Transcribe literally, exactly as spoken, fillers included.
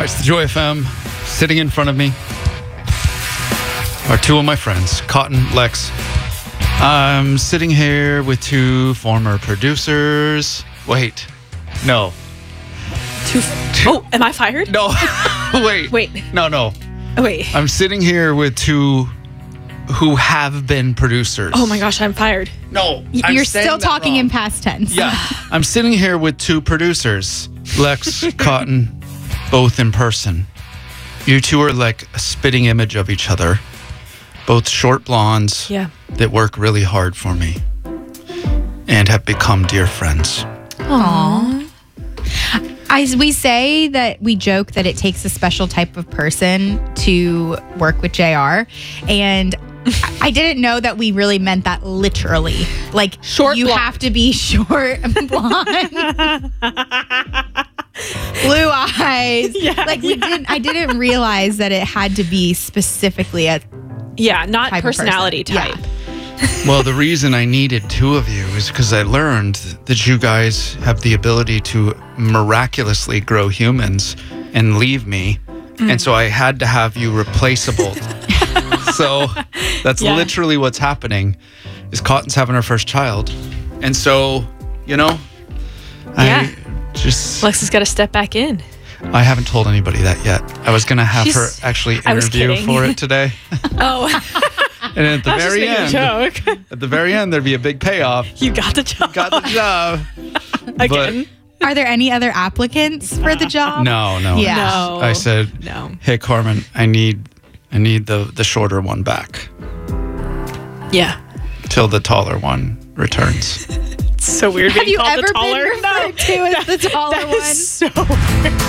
right, it's the Joy F M. Sitting in front of me are two of my friends, Cotton, Lex. I'm sitting here with two former producers. Wait, no. Two. Oh, am I fired? No, wait. Wait. No, no. Oh, wait. I'm sitting here with two who have been producers. Oh my gosh, I'm fired. No, Y- I'm You're saying still that talking wrong. in past tense. Yeah, I'm sitting here with two producers, Lex, Cotton, both in person. You two are like a spitting image of each other. Both short blondes Yeah. that work really hard for me and have become dear friends. Aww. I, we say that we joke that it takes a special type of person to work with J R. And I- I didn't know that we really meant that literally. Like, Short you blonde. have to be short and blonde. Blue eyes. Yeah, like, we yeah. didn't, I didn't realize that it had to be specifically a Yeah, not type of personality person. type. Yeah. Well, the reason I needed two of you is because I learned that you guys have the ability to miraculously grow humans and leave me. Mm. And so I had to have you replaceable. So that's Yeah. literally what's happening is Cotton's having her first child. And so, you know, Yeah. I just, Lex has got to step back in. I haven't told anybody that yet. I was going to have She's- her actually I was interview kidding. for it today. Oh, And at the I was just very making end, a joke. at the very end, there'd be a big payoff. You got the job. Got the job. Again. Are there any other applicants for the job? No, no. Yeah. No. I said, No. "Hey, Carmen, I need, I need the the shorter one back Yeah. till the taller one returns." It's so weird Have being you called ever the taller. been referred to as the taller That one? is so weird.